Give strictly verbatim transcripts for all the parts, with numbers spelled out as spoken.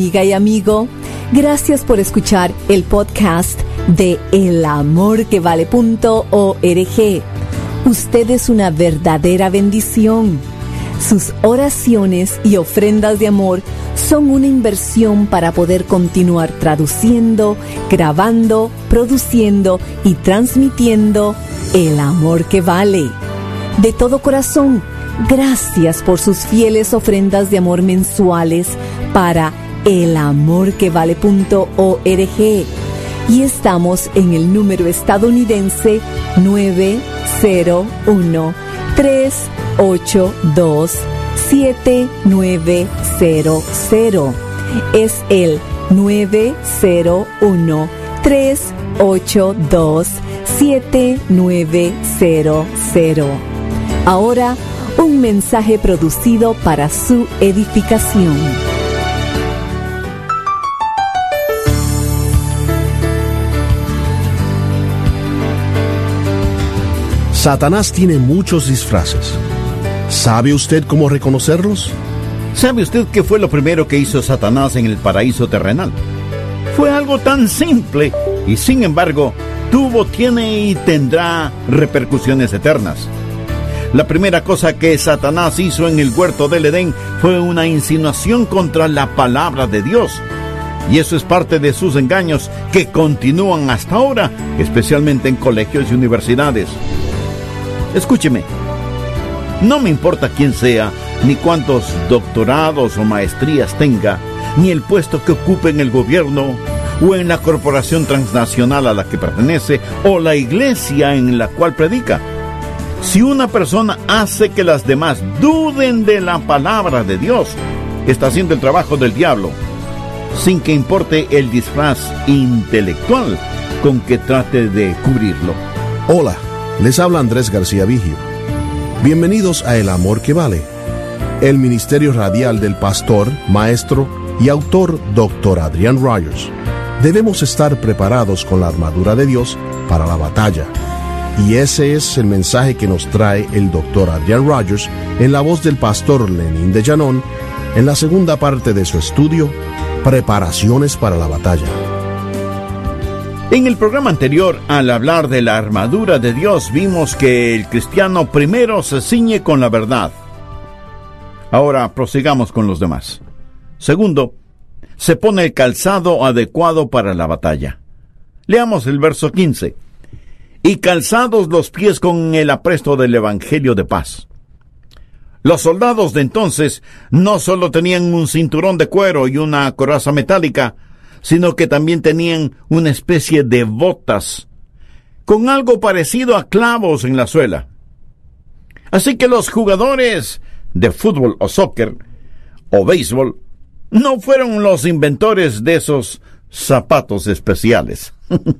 Amiga y amigo, gracias por escuchar el podcast de el amor que vale punto org. Usted es una verdadera bendición. Sus oraciones y ofrendas de amor son una inversión para poder continuar traduciendo, grabando, produciendo y transmitiendo el amor que vale. De todo corazón, gracias por sus fieles ofrendas de amor mensuales para el amor que vale punto org. Y estamos en el número estadounidense nueve cero uno, tres ocho dos, siete nueve cero cero. Es el nueve cero uno, tres ocho dos, siete nueve cero cero. Ahora, un mensaje producido para su edificación. Satanás tiene muchos disfraces. ¿Sabe usted cómo reconocerlos? ¿Sabe usted qué fue lo primero que hizo Satanás en el paraíso terrenal? Fue algo tan simple y, sin embargo, tuvo, tiene y tendrá repercusiones eternas. La primera cosa que Satanás hizo en el huerto del Edén fue una insinuación contra la palabra de Dios. Y eso es parte de sus engaños que continúan hasta ahora, especialmente en colegios y universidades. Escúcheme, no me importa quién sea, ni cuántos doctorados o maestrías tenga, ni el puesto que ocupe en el gobierno, o en la corporación transnacional a la que pertenece, o la iglesia en la cual predica. Si una persona hace que las demás duden de la palabra de Dios, está haciendo el trabajo del diablo, sin que importe el disfraz intelectual con que trate de cubrirlo. Hola. Les habla Andrés García Vigio. Bienvenidos a El Amor que Vale, el ministerio radial del pastor, maestro y autor doctor Adrian Rogers. Debemos estar preparados con la armadura de Dios para la batalla. Y ese es el mensaje que nos trae el doctor Adrian Rogers en la voz del pastor Lenín de Llanón en la segunda parte de su estudio, Preparaciones para la batalla. En el programa anterior, al hablar de la armadura de Dios, vimos que el cristiano primero se ciñe con la verdad. Ahora prosigamos con los demás. Segundo, se pone el calzado adecuado para la batalla. Leamos el verso quince. Y calzados los pies con el apresto del evangelio de paz. Los soldados de entonces no solo tenían un cinturón de cuero y una coraza metálica, sino que también tenían una especie de botas, con algo parecido a clavos en la suela. Así que los jugadores de fútbol o soccer, o béisbol, no fueron los inventores de esos zapatos especiales.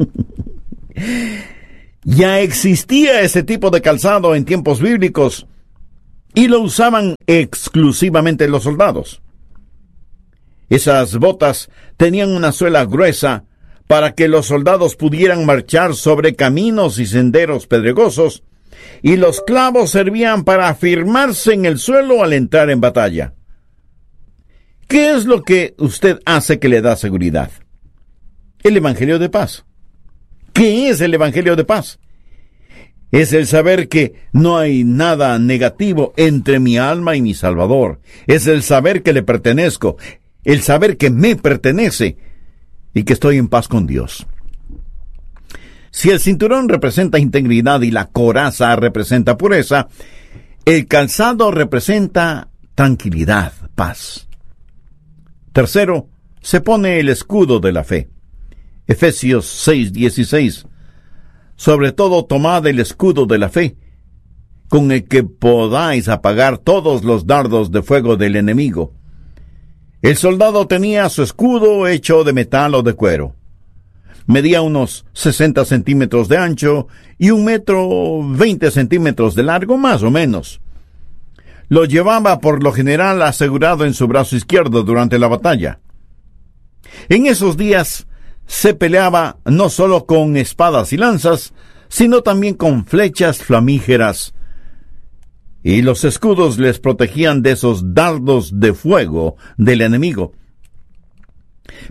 Ya existía ese tipo de calzado en tiempos bíblicos, y lo usaban exclusivamente los soldados. Esas botas tenían una suela gruesa para que los soldados pudieran marchar sobre caminos y senderos pedregosos, y los clavos servían para afirmarse en el suelo al entrar en batalla. ¿Qué es lo que usted hace que le da seguridad? El Evangelio de paz. ¿Qué es el Evangelio de paz? Es el saber que no hay nada negativo entre mi alma y mi Salvador. Es el saber que le pertenezco. El saber que me pertenece y que estoy en paz con Dios. Si el cinturón representa integridad y la coraza representa pureza, el calzado representa tranquilidad, paz. Tercero, se pone el escudo de la fe. Efesios seis dieciséis. Sobre todo tomad el escudo de la fe, con el que podáis apagar todos los dardos de fuego del enemigo. El soldado tenía su escudo hecho de metal o de cuero. Medía unos sesenta centímetros de ancho y un metro veinte centímetros de largo, más o menos. Lo llevaba por lo general asegurado en su brazo izquierdo durante la batalla. En esos días se peleaba no solo con espadas y lanzas, sino también con flechas flamígeras, y los escudos les protegían de esos dardos de fuego del enemigo.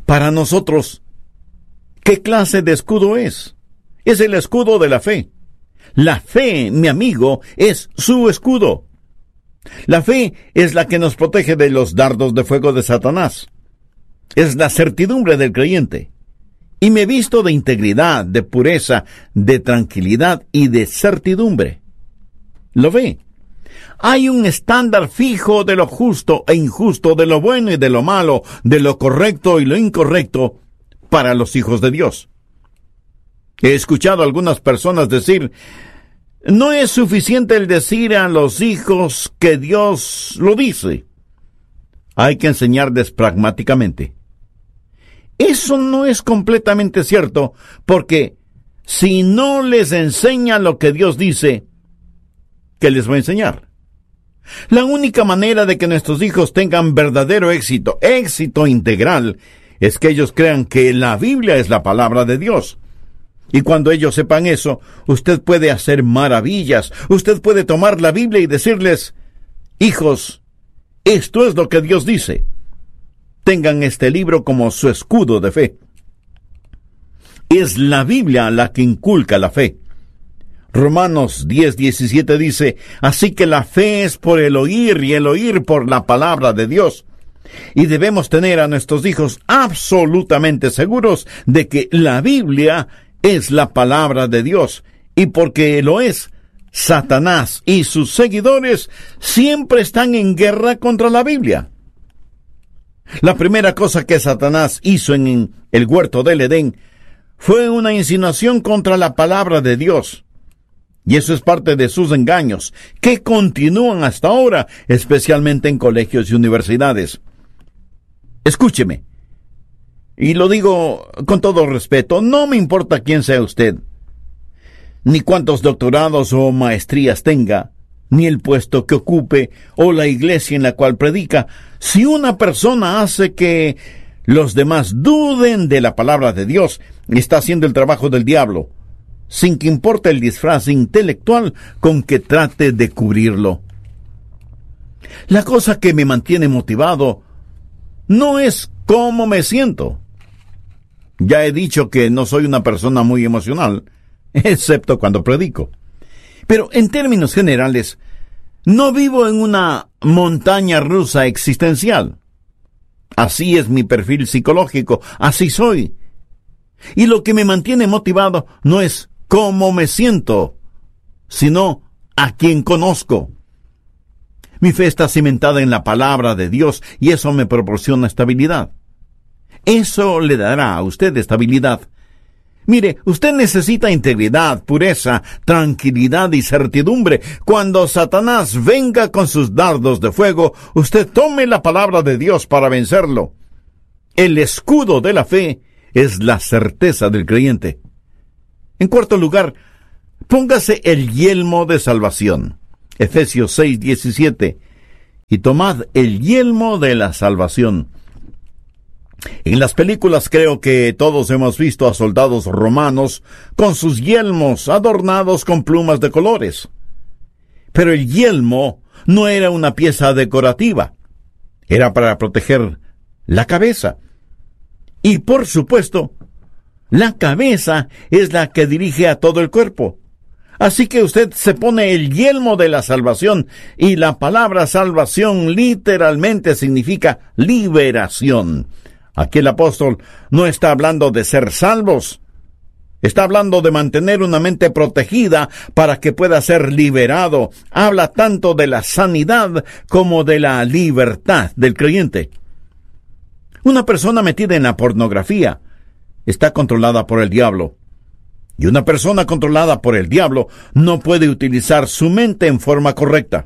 Para nosotros, ¿qué clase de escudo es? Es el escudo de la fe. La fe, mi amigo, es su escudo. La fe es la que nos protege de los dardos de fuego de Satanás. Es la certidumbre del creyente. Y me visto de integridad, de pureza, de tranquilidad y de certidumbre. ¿Lo ve? Hay un estándar fijo de lo justo e injusto, de lo bueno y de lo malo, de lo correcto y lo incorrecto para los hijos de Dios. He escuchado a algunas personas decir: no es suficiente el decir a los hijos que Dios lo dice. Hay que enseñarles pragmáticamente. Eso no es completamente cierto, porque si no les enseña lo que Dios dice, ¿qué les va a enseñar? La única manera de que nuestros hijos tengan verdadero éxito, éxito integral, es que ellos crean que la Biblia es la palabra de Dios. Y cuando ellos sepan eso, usted puede hacer maravillas. Usted puede tomar la Biblia y decirles: hijos, esto es lo que Dios dice. Tengan este libro como su escudo de fe. Es la Biblia la que inculca la fe. Romanos diez diecisiete dice: así que la fe es por el oír y el oír por la palabra de Dios. Y debemos tener a nuestros hijos absolutamente seguros de que la Biblia es la palabra de Dios. Y porque lo es, Satanás y sus seguidores siempre están en guerra contra la Biblia. La primera cosa que Satanás hizo en el huerto del Edén fue una insinuación contra la palabra de Dios. Y eso es parte de sus engaños, que continúan hasta ahora, especialmente en colegios y universidades. Escúcheme, y lo digo con todo respeto, no me importa quién sea usted, ni cuántos doctorados o maestrías tenga, ni el puesto que ocupe o la iglesia en la cual predica. Si una persona hace que los demás duden de la palabra de Dios, está haciendo el trabajo del diablo, sin que importe el disfraz intelectual con que trate de cubrirlo. La cosa que me mantiene motivado no es cómo me siento. Ya he dicho que no soy una persona muy emocional, excepto cuando predico. Pero en términos generales, no vivo en una montaña rusa existencial. Así es mi perfil psicológico, así soy. Y lo que me mantiene motivado no es cómo me siento, sino a quién conozco. Mi fe está cimentada en la palabra de Dios y eso me proporciona estabilidad. Eso le dará a usted estabilidad. Mire, usted necesita integridad, pureza, tranquilidad y certidumbre. Cuando Satanás venga con sus dardos de fuego, usted tome la palabra de Dios para vencerlo. El escudo de la fe es la certeza del creyente. En cuarto lugar, póngase el yelmo de salvación. Efesios seis diecisiete. Y tomad el yelmo de la salvación. En las películas creo que todos hemos visto a soldados romanos con sus yelmos adornados con plumas de colores. Pero el yelmo no era una pieza decorativa. Era para proteger la cabeza. Y por supuesto, la cabeza es la que dirige a todo el cuerpo. Así que usted se pone el yelmo de la salvación, y la palabra salvación literalmente significa liberación. Aquí el apóstol no está hablando de ser salvos. Está hablando de mantener una mente protegida para que pueda ser liberado. Habla tanto de la sanidad como de la libertad del creyente. Una persona metida en la pornografía está controlada por el diablo. Y una persona controlada por el diablo no puede utilizar su mente en forma correcta.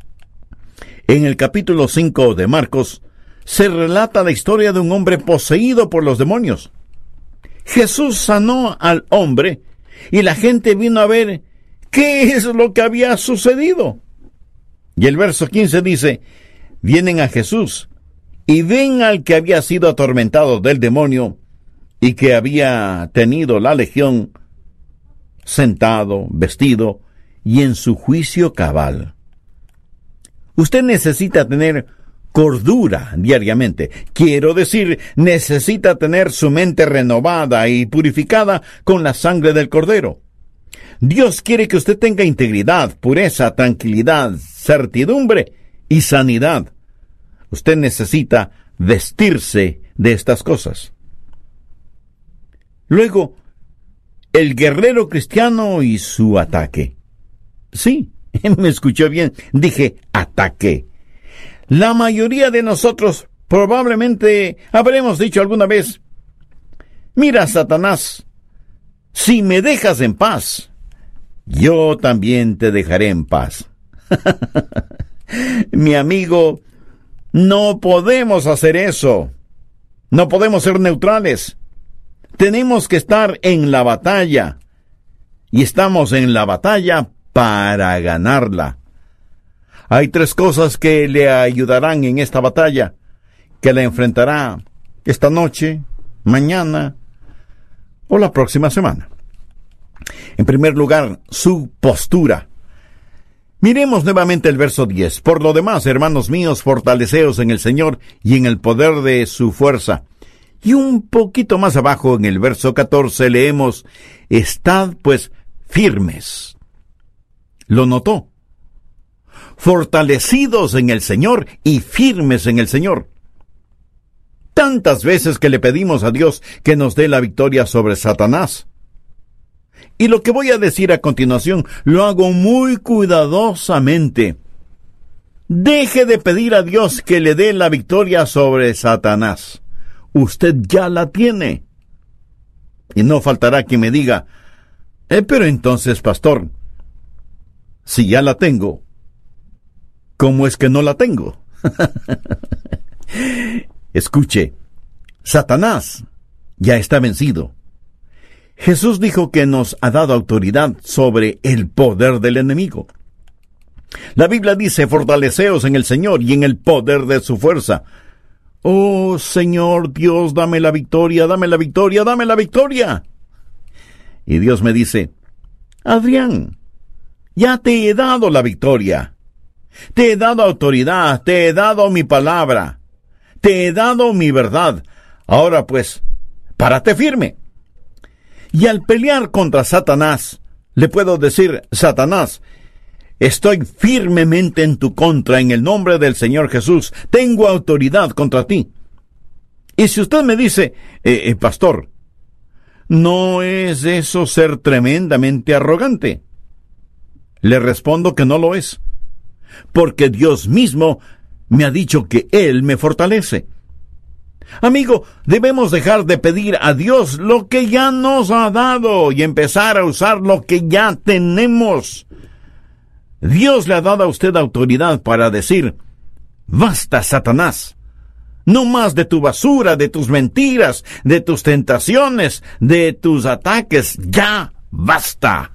En el capítulo cinco de Marcos se relata la historia de un hombre poseído por los demonios. Jesús sanó al hombre y la gente vino a ver qué es lo que había sucedido. Y el verso quince dice: vienen a Jesús y ven al que había sido atormentado del demonio y que había tenido la legión, sentado, vestido y en su juicio cabal. Usted necesita tener cordura diariamente. Quiero decir, necesita tener su mente renovada y purificada con la sangre del Cordero. Dios quiere que usted tenga integridad, pureza, tranquilidad, certidumbre y sanidad. Usted necesita vestirse de estas cosas. Luego, el guerrero cristiano y su ataque. Sí, me escuchó bien, dije ataque. La mayoría de nosotros probablemente habremos dicho alguna vez: mira, Satanás, si me dejas en paz, yo también te dejaré en paz. Mi amigo, no podemos hacer eso. No podemos ser neutrales. Tenemos que estar en la batalla. Y estamos en la batalla para ganarla. Hay tres cosas que le ayudarán en esta batalla, que la enfrentará esta noche, mañana o la próxima semana. En primer lugar, su postura. Miremos nuevamente el verso diez. Por lo demás, hermanos míos, fortaleceos en el Señor y en el poder de su fuerza. Y un poquito más abajo, en el verso catorce, leemos: estad pues firmes. ¿Lo notó? Fortalecidos en el Señor y firmes en el Señor. Tantas veces que le pedimos a Dios que nos dé la victoria sobre Satanás. Y lo que voy a decir a continuación lo hago muy cuidadosamente. Deje de pedir a Dios que le dé la victoria sobre Satanás. Usted ya la tiene. Y no faltará quien me diga: eh, pero entonces, pastor, si ya la tengo, ¿cómo es que no la tengo? Escuche, Satanás ya está vencido. Jesús dijo que nos ha dado autoridad sobre el poder del enemigo. La Biblia dice: fortaleceos en el Señor y en el poder de su fuerza. Oh, Señor Dios, dame la victoria, dame la victoria, dame la victoria. Y Dios me dice: Adrián, ya te he dado la victoria. Te he dado autoridad, te he dado mi palabra, te he dado mi verdad. Ahora pues, párate firme. Y al pelear contra Satanás, le puedo decir: Satanás, estoy firmemente en tu contra en el nombre del Señor Jesús. Tengo autoridad contra ti. Y si usted me dice: eh, eh, pastor, ¿no es eso ser tremendamente arrogante? Le respondo que no lo es. Porque Dios mismo me ha dicho que Él me fortalece. Amigo, debemos dejar de pedir a Dios lo que ya nos ha dado y empezar a usar lo que ya tenemos. Dios le ha dado a usted autoridad para decir: basta, Satanás. No más de tu basura, de tus mentiras, de tus tentaciones, de tus ataques. Ya basta.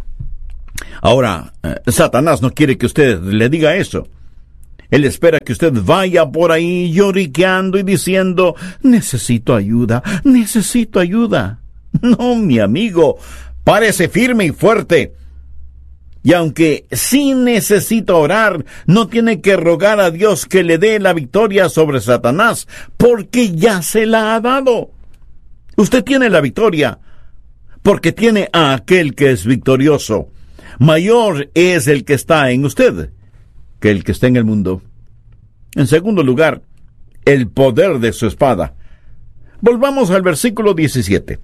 Ahora, eh, Satanás no quiere que usted le diga eso. Él espera que usted vaya por ahí lloriqueando y diciendo: necesito ayuda, necesito ayuda. No, mi amigo, párese firme y fuerte. Y aunque sí necesita orar, no tiene que rogar a Dios que le dé la victoria sobre Satanás, porque ya se la ha dado. Usted tiene la victoria, porque tiene a aquel que es victorioso. Mayor es el que está en usted que el que está en el mundo. En segundo lugar, el poder de su espada. Volvamos al versículo diecisiete.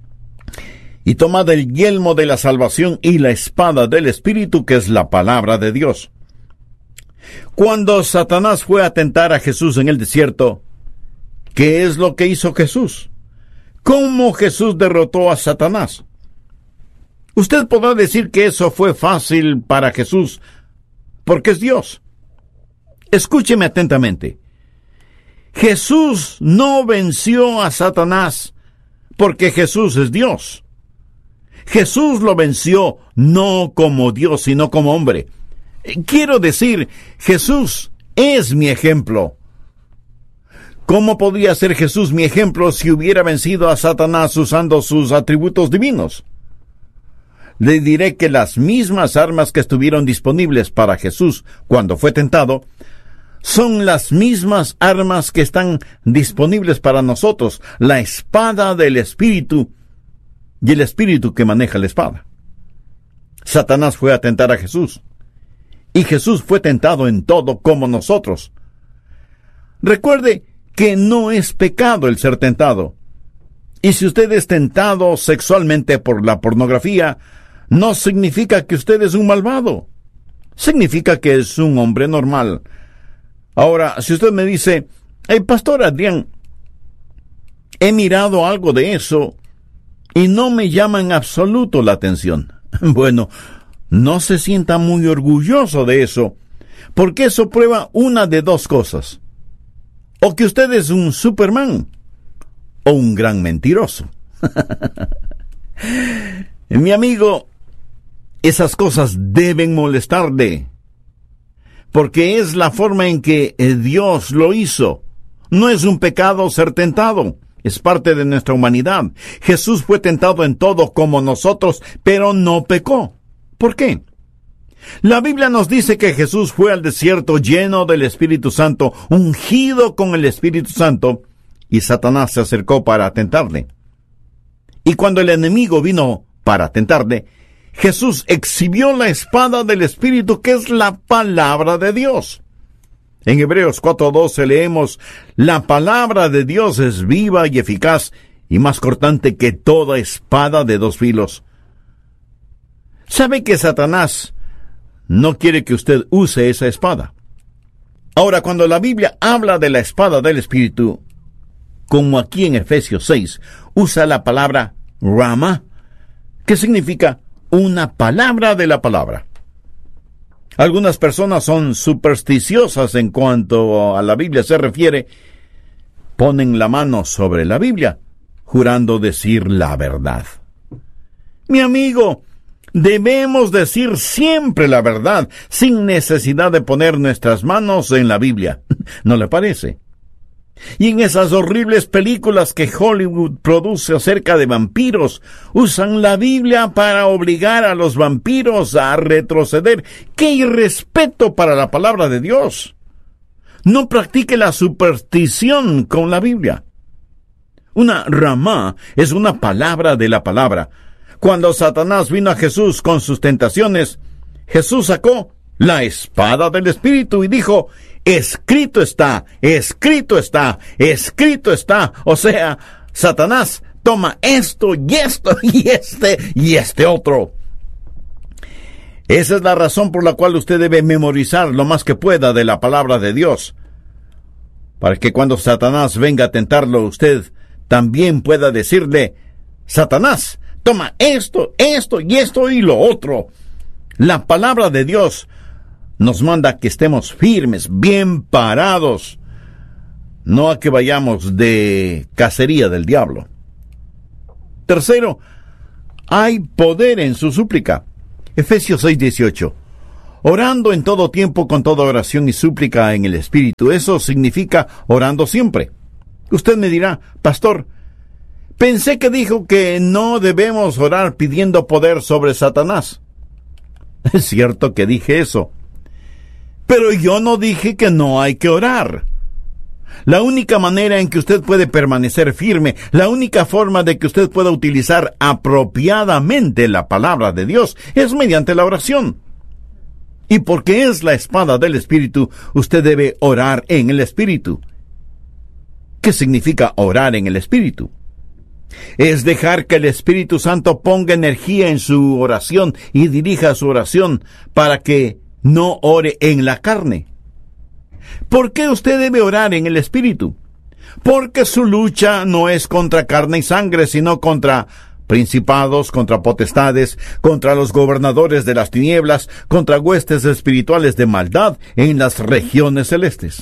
Y tomad el yelmo de la salvación y la espada del Espíritu, que es la palabra de Dios. Cuando Satanás fue a tentar a Jesús en el desierto, ¿qué es lo que hizo Jesús? ¿Cómo Jesús derrotó a Satanás? Usted podrá decir que eso fue fácil para Jesús, porque es Dios. Escúcheme atentamente. Jesús no venció a Satanás porque Jesús es Dios. Jesús lo venció no como Dios, sino como hombre. Quiero decir, Jesús es mi ejemplo. ¿Cómo podría ser Jesús mi ejemplo si hubiera vencido a Satanás usando sus atributos divinos? Le diré que las mismas armas que estuvieron disponibles para Jesús cuando fue tentado son las mismas armas que están disponibles para nosotros, la espada del Espíritu y el Espíritu que maneja la espada. Satanás fue a tentar a Jesús, y Jesús fue tentado en todo como nosotros. Recuerde que no es pecado el ser tentado. Y si usted es tentado sexualmente por la pornografía, no significa que usted es un malvado. Significa que es un hombre normal. Ahora, si usted me dice, hey, Pastor Adrián, he mirado algo de eso y no me llama en absoluto la atención. Bueno, no se sienta muy orgulloso de eso, porque eso prueba una de dos cosas. O que usted es un Superman, o un gran mentiroso. Mi amigo, esas cosas deben molestarle, porque es la forma en que Dios lo hizo. No es un pecado ser tentado, es parte de nuestra humanidad. Jesús fue tentado en todo como nosotros, pero no pecó. ¿Por qué? La Biblia nos dice que Jesús fue al desierto lleno del Espíritu Santo, ungido con el Espíritu Santo, y Satanás se acercó para tentarle. Y cuando el enemigo vino para tentarle, Jesús exhibió la espada del Espíritu, que es la palabra de Dios. En Hebreos cuatro doce leemos, la palabra de Dios es viva y eficaz, y más cortante que toda espada de dos filos. ¿Sabe que Satanás no quiere que usted use esa espada? Ahora, cuando la Biblia habla de la espada del Espíritu, como aquí en Efesios seis, usa la palabra rama, que significa una palabra de la palabra. Algunas personas son supersticiosas en cuanto a la Biblia se refiere. Ponen la mano sobre la Biblia, jurando decir la verdad. Mi amigo, debemos decir siempre la verdad, sin necesidad de poner nuestras manos en la Biblia. ¿No le parece? Y en esas horribles películas que Hollywood produce acerca de vampiros, usan la Biblia para obligar a los vampiros a retroceder. ¡Qué irrespeto para la palabra de Dios! No practique la superstición con la Biblia. Una ramá es una palabra de la palabra. Cuando Satanás vino a Jesús con sus tentaciones, Jesús sacó la espada del Espíritu y dijo, escrito está, escrito está, escrito está. O sea, Satanás toma esto y esto y este y este otro. Esa es la razón por la cual usted debe memorizar lo más que pueda de la palabra de Dios, para que cuando Satanás venga a tentarlo, usted también pueda decirle, Satanás, toma esto, esto y esto y lo otro. La palabra de Dios nos manda que estemos firmes, bien parados, no a que vayamos de cacería del diablo. Tercero, hay poder en su súplica. Efesios seis dieciocho. Orando en todo tiempo con toda oración y súplica en el Espíritu. Eso significa orando siempre. Usted me dirá, pastor, pensé que dijo que no debemos orar pidiendo poder sobre Satanás. Es cierto que dije eso, pero yo no dije que no hay que orar. La única manera en que usted puede permanecer firme, la única forma de que usted pueda utilizar apropiadamente la palabra de Dios es mediante la oración. Y porque es la espada del Espíritu, usted debe orar en el Espíritu. ¿Qué significa orar en el Espíritu? Es dejar que el Espíritu Santo ponga energía en su oración y dirija su oración para que no ore en la carne. ¿Por qué usted debe orar en el Espíritu? Porque su lucha no es contra carne y sangre, sino contra principados, contra potestades, contra los gobernadores de las tinieblas, contra huestes espirituales de maldad en las regiones celestes.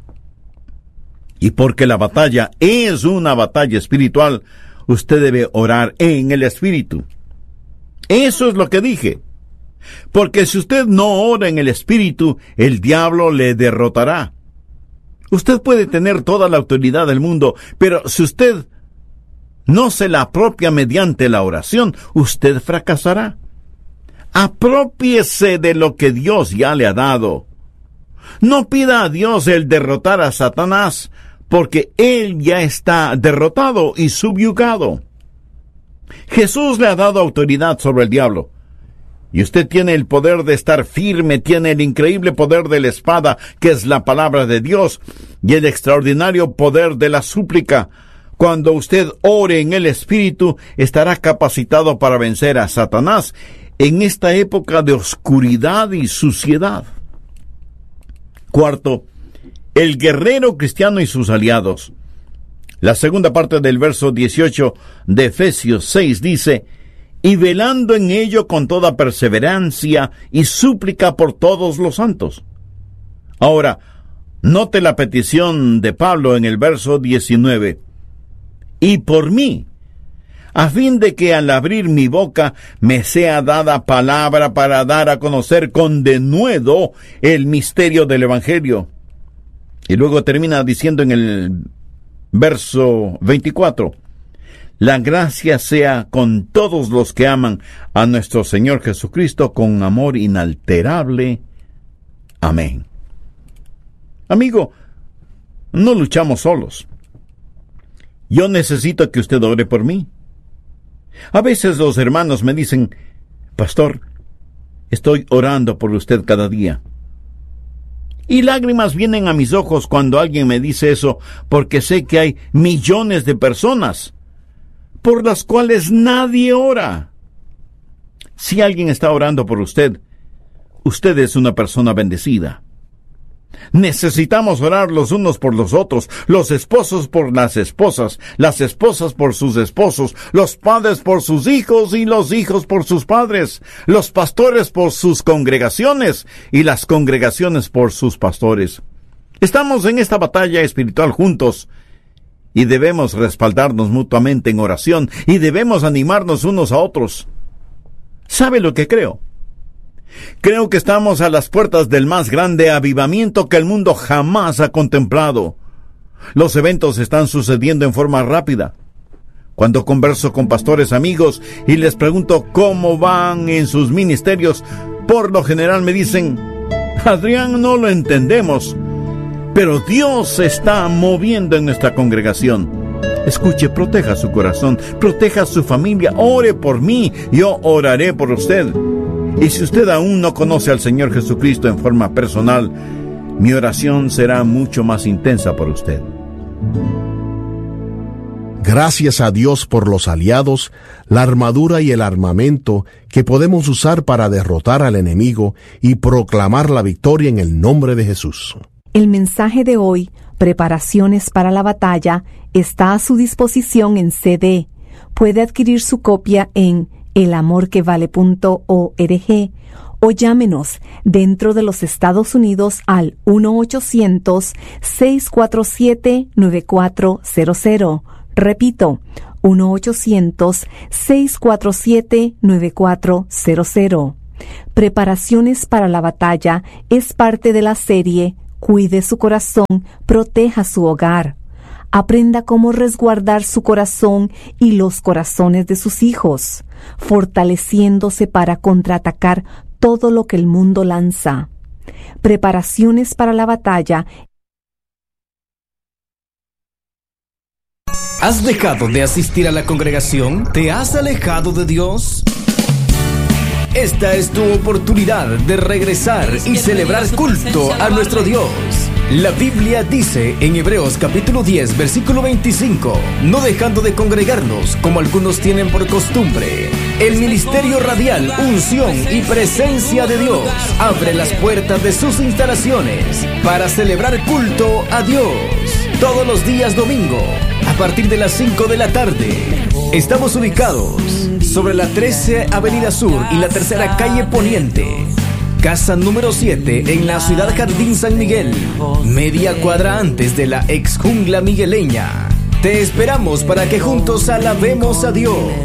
Y porque la batalla es una batalla espiritual, usted debe orar en el Espíritu. Eso es lo que dije. Porque si usted no ora en el Espíritu, el diablo le derrotará. Usted puede tener toda la autoridad del mundo, pero si usted no se la apropia mediante la oración, usted fracasará. Aprópiese de lo que Dios ya le ha dado. No pida a Dios el derrotar a Satanás, porque él ya está derrotado y subyugado. Jesús le ha dado autoridad sobre el diablo. Y usted tiene el poder de estar firme, tiene el increíble poder de la espada, que es la palabra de Dios, y el extraordinario poder de la súplica. Cuando usted ore en el Espíritu, estará capacitado para vencer a Satanás en esta época de oscuridad y suciedad. Cuarto, el guerrero cristiano y sus aliados. La segunda parte del verso dieciocho de Efesios seis dice: y velando en ello con toda perseverancia y súplica por todos los santos. Ahora, note la petición de Pablo en el verso diecinueve. Y por mí, a fin de que al abrir mi boca me sea dada palabra para dar a conocer con denuedo el misterio del Evangelio. Y luego termina diciendo en el verso veinticuatro, la gracia sea con todos los que aman a nuestro Señor Jesucristo con amor inalterable. Amén. Amigo, no luchamos solos. Yo necesito que usted ore por mí. A veces los hermanos me dicen, pastor, estoy orando por usted cada día. Y lágrimas vienen a mis ojos cuando alguien me dice eso, porque sé que hay millones de personas por las cuales nadie ora. Si alguien está orando por usted, usted es una persona bendecida. Necesitamos orar los unos por los otros, los esposos por las esposas, las esposas por sus esposos, los padres por sus hijos y los hijos por sus padres, los pastores por sus congregaciones y las congregaciones por sus pastores. Estamos en esta batalla espiritual juntos y debemos respaldarnos mutuamente en oración y debemos animarnos unos a otros. ¿Sabe lo que creo? Creo que estamos a las puertas del más grande avivamiento que el mundo jamás ha contemplado. Los eventos están sucediendo en forma rápida. Cuando converso con pastores amigos y les pregunto cómo van en sus ministerios, por lo general me dicen, Adrián, no lo entendemos, pero Dios se está moviendo en nuestra congregación. Escuche, proteja su corazón, proteja su familia, ore por mí, yo oraré por usted. Y si usted aún no conoce al Señor Jesucristo en forma personal, mi oración será mucho más intensa por usted. Gracias a Dios por los aliados, la armadura y el armamento que podemos usar para derrotar al enemigo y proclamar la victoria en el nombre de Jesús. El mensaje de hoy, Preparaciones para la Batalla, está a su disposición en C D. Puede adquirir su copia en el amor que vale punto org o llámenos dentro de los Estados Unidos al uno ochocientos, seis cuatro siete, nueve cuatro cero cero. Repito, uno ochocientos, seis cuatro siete, nueve cuatro cero cero. Preparaciones para la Batalla es parte de la serie Cuide su corazón, proteja su hogar. Aprenda cómo resguardar su corazón y los corazones de sus hijos, fortaleciéndose para contraatacar todo lo que el mundo lanza. Preparaciones para la Batalla. ¿Has dejado de asistir a la congregación? ¿Te has alejado de Dios? Esta es tu oportunidad de regresar y celebrar culto a nuestro Dios. La Biblia dice en Hebreos capítulo diez, versículo veinticinco, no dejando de congregarnos como algunos tienen por costumbre. El ministerio radial, unción y presencia de Dios abre las puertas de sus instalaciones para celebrar culto a Dios todos los días domingo a partir de las cinco de la tarde. Estamos ubicados sobre la trece Avenida Sur y la tercera calle Poniente, casa número siete en la ciudad Jardín San Miguel, media cuadra antes de la ex jungla migueleña. Te esperamos para que juntos alabemos a Dios.